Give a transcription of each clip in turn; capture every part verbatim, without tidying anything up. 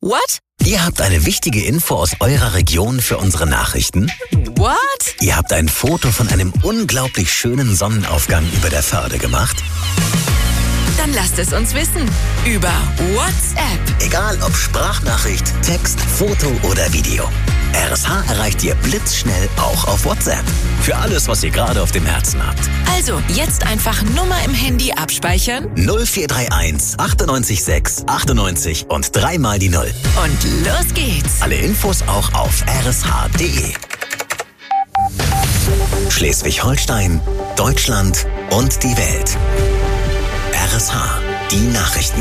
What? Ihr habt eine wichtige Info aus eurer Region für unsere Nachrichten? What? Ihr habt ein Foto von einem unglaublich schönen Sonnenaufgang über der Förde gemacht? Dann lasst es uns wissen. Über WhatsApp. Egal ob Sprachnachricht, Text, Foto oder Video. R S H erreicht ihr blitzschnell auch auf WhatsApp. Für alles, was ihr gerade auf dem Herzen habt. Also, jetzt einfach Nummer im Handy abspeichern. null vier drei eins achtundneunzig sechs achtundneunzig und dreimal die Null. Und los geht's. Alle Infos auch auf r s h punkt d e. Schleswig-Holstein, Deutschland und die Welt. R S H, die Nachrichten.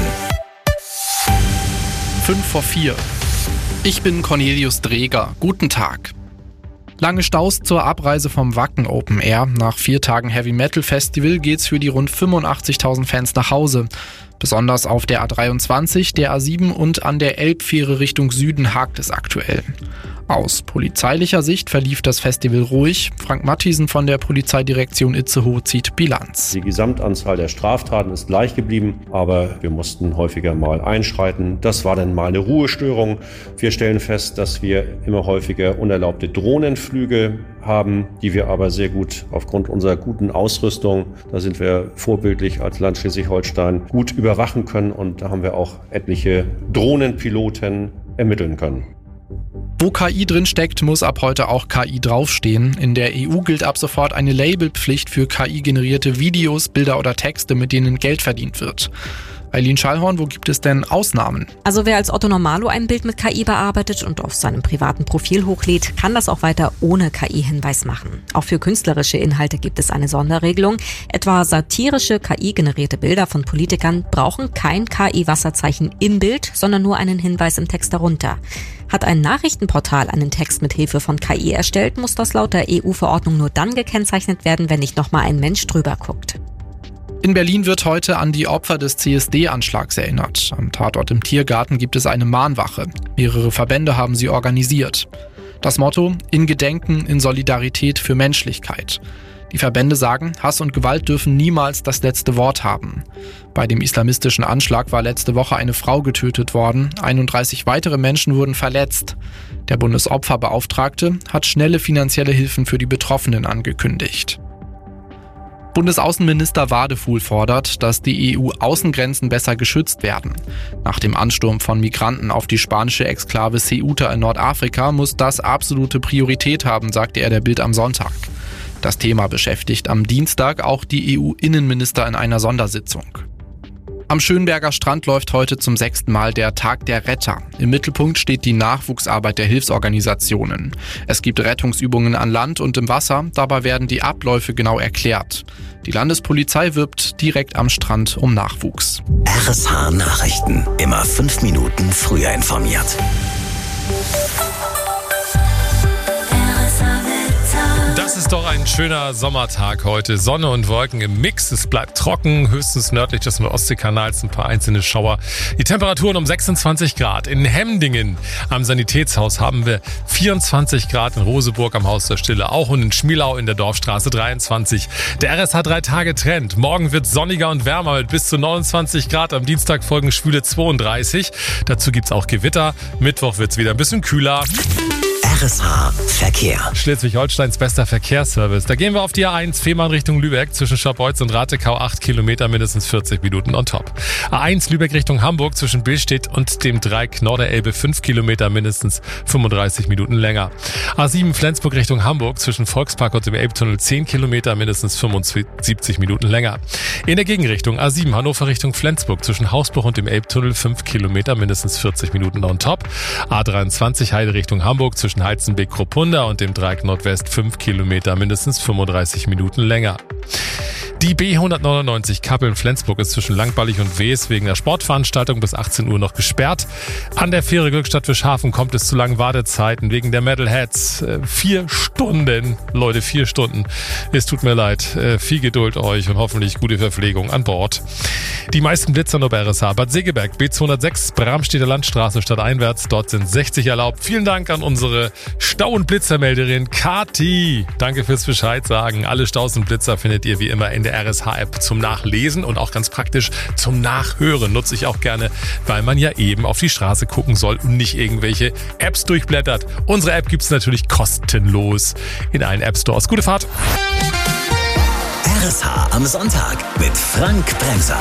fünf vor vier. Ich bin Cornelius Dreger. Guten Tag. Lange Staus zur Abreise vom Wacken Open Air. Nach vier Tagen Heavy Metal Festival geht's für die rund fünfundachtzigtausend Fans nach Hause. Besonders auf der A dreiundzwanzig, der A sieben und an der Elbfähre Richtung Süden hakt es aktuell. Aus polizeilicher Sicht verlief das Festival ruhig. Frank Mathiesen von der Polizeidirektion Itzehoe zieht Bilanz. Die Gesamtanzahl der Straftaten ist gleich geblieben, aber wir mussten häufiger mal einschreiten. Das war dann mal eine Ruhestörung. Wir stellen fest, dass wir immer häufiger unerlaubte Drohnenflüge haben, die wir aber sehr gut aufgrund unserer guten Ausrüstung, da sind wir vorbildlich als Land Schleswig-Holstein, gut überwachen können, und da haben wir auch etliche Drohnenpiloten ermitteln können. Wo K I drin steckt, muss ab heute auch K I draufstehen. In der E U gilt ab sofort eine Labelpflicht für K I-generierte Videos, Bilder oder Texte, mit denen Geld verdient wird. Eileen Schallhorn, wo gibt es denn Ausnahmen? Also wer als Otto Normalo ein Bild mit K I bearbeitet und auf seinem privaten Profil hochlädt, kann das auch weiter ohne K I-Hinweis machen. Auch für künstlerische Inhalte gibt es eine Sonderregelung. Etwa satirische K I-generierte Bilder von Politikern brauchen kein K I-Wasserzeichen im Bild, sondern nur einen Hinweis im Text darunter. Hat ein Nachrichtenportal einen Text mit Hilfe von K I erstellt, muss das laut der E U-Verordnung nur dann gekennzeichnet werden, wenn nicht nochmal ein Mensch drüber guckt. In Berlin wird heute an die Opfer des C S D-Anschlags erinnert. Am Tatort im Tiergarten gibt es eine Mahnwache. Mehrere Verbände haben sie organisiert. Das Motto: in Gedenken, in Solidarität für Menschlichkeit. Die Verbände sagen, Hass und Gewalt dürfen niemals das letzte Wort haben. Bei dem islamistischen Anschlag war letzte Woche eine Frau getötet worden. einunddreißig weitere Menschen wurden verletzt. Der Bundesopferbeauftragte hat schnelle finanzielle Hilfen für die Betroffenen angekündigt. Bundesaußenminister Wadefuhl fordert, dass die E U-Außengrenzen besser geschützt werden. Nach dem Ansturm von Migranten auf die spanische Exklave Ceuta in Nordafrika muss das absolute Priorität haben, sagte er der Bild am Sonntag. Das Thema beschäftigt am Dienstag auch die E U-Innenminister in einer Sondersitzung. Am Schönberger Strand läuft heute zum sechsten Mal der Tag der Retter. Im Mittelpunkt steht die Nachwuchsarbeit der Hilfsorganisationen. Es gibt Rettungsübungen an Land und im Wasser, dabei werden die Abläufe genau erklärt. Die Landespolizei wirbt direkt am Strand um Nachwuchs. R S H Nachrichten, immer fünf Minuten früher informiert. Das ist doch ein schöner Sommertag heute. Sonne und Wolken im Mix. Es bleibt trocken, höchstens nördlich des Ostseekanals ein paar einzelne Schauer. Die Temperaturen um sechsundzwanzig Grad. In Hemdingen am Sanitätshaus haben wir vierundzwanzig Grad, in Roseburg am Haus der Stille auch, und in Schmielau in der Dorfstraße dreiundzwanzig. Der R S H drei Tage Trend. Morgen wird sonniger und wärmer mit bis zu neunundzwanzig Grad. Am Dienstag folgen schwüle zweiunddreißig. Dazu gibt's auch Gewitter. Mittwoch wird's wieder ein bisschen kühler. R S H Verkehr. Schleswig-Holsteins bester Verkehrsservice. Da gehen wir auf die A eins Fehmarn Richtung Lübeck zwischen Scharbeutz und Ratekau, acht Kilometer, mindestens vierzig Minuten on top. A eins Lübeck Richtung Hamburg zwischen Billstedt und dem Dreieck Norderelbe, fünf Kilometer, mindestens fünfunddreißig Minuten länger. A sieben Flensburg Richtung Hamburg zwischen Volkspark und dem Elbtunnel, zehn Kilometer, mindestens fünfundsiebzig Minuten länger. In der Gegenrichtung A sieben Hannover Richtung Flensburg zwischen Hausbruch und dem Elbtunnel, fünf Kilometer, mindestens vierzig Minuten on top. A dreiundzwanzig Heide Richtung Hamburg zwischen Heizenbeck-Kropunda und dem Dreieck Nordwest, fünf Kilometer, mindestens fünfunddreißig Minuten länger. Die B hundertneunundneunzig Kappeln-Flensburg ist zwischen Langballig und Wees wegen der Sportveranstaltung bis achtzehn Uhr noch gesperrt. An der Fähre Glückstadt-Fischhafen kommt es zu langen Wartezeiten wegen der Metalheads. Äh, vier Stunden, Leute, vier Stunden. Es tut mir leid. Äh, viel Geduld euch und hoffentlich gute Verpflegung an Bord. Die meisten Blitzer nur bei R S H. Bad Segeberg, B zweihundertsechs, Bramstedter Landstraße stadteinwärts. Dort sind sechzig erlaubt. Vielen Dank an unsere Stau- und Blitzermelderin Kati. Danke fürs Bescheid sagen. Alle Staus und Blitzer findet ihr wie immer in der R S H-App zum Nachlesen und auch ganz praktisch zum Nachhören. Nutze ich auch gerne, weil man ja eben auf die Straße gucken soll und nicht irgendwelche Apps durchblättert. Unsere App gibt es natürlich kostenlos in allen App-Stores. Gute Fahrt! R S H am Sonntag mit Frank Bremser.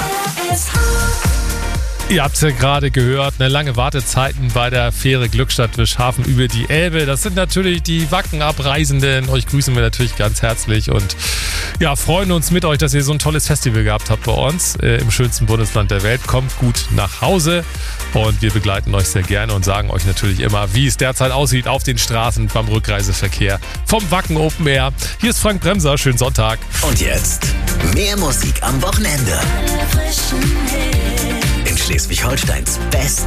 Ihr habt es ja gerade gehört, eine lange Wartezeiten bei der Fähre Glückstadt-Wischhafen über die Elbe. Das sind natürlich die Wacken-Abreisenden. Euch grüßen wir natürlich ganz herzlich und ja, freuen uns mit euch, dass ihr so ein tolles Festival gehabt habt bei uns äh, im schönsten Bundesland der Welt. Kommt gut nach Hause und wir begleiten euch sehr gerne und sagen euch natürlich immer, wie es derzeit aussieht auf den Straßen beim Rückreiseverkehr vom Wacken Open Air. Hier ist Frank Bremser, schönen Sonntag. Und jetzt mehr Musik am Wochenende. In Schleswig-Holsteins Best